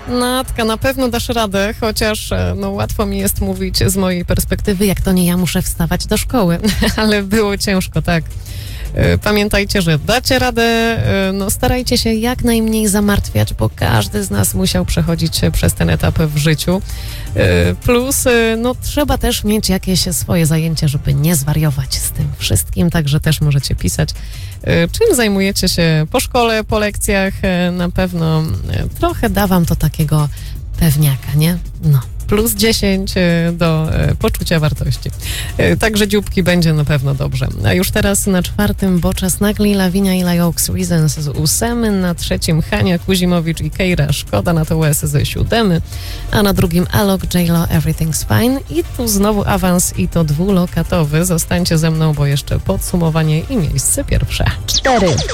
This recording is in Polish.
Natka, na pewno dasz radę, chociaż no, łatwo mi jest mówić z mojej perspektywy, jak to nie ja muszę wstawać do szkoły, ale było ciężko, tak. Pamiętajcie, że dacie radę, no starajcie się jak najmniej zamartwiać, bo każdy z nas musiał przechodzić przez ten etap w życiu. Plus, no trzeba też mieć jakieś swoje zajęcie, żeby nie zwariować z tym wszystkim, także też możecie pisać, czym zajmujecie się po szkole, po lekcjach. Na pewno trochę da wam to takiego pewniaka, nie? No. Plus 10 do poczucia wartości. Także dzióbki będzie na pewno dobrze. A już teraz na 4. Boczas Nagli, Lavinia i Liox Reasons z 8, na 3 Hania Kuzimowicz i Keira Szkoda na to US ze 7, a na 2 Alok, J-Lo, Everything's Fine i tu znowu awans i to dwulokatowy. Zostańcie ze mną, bo jeszcze podsumowanie i miejsce pierwsze. 4.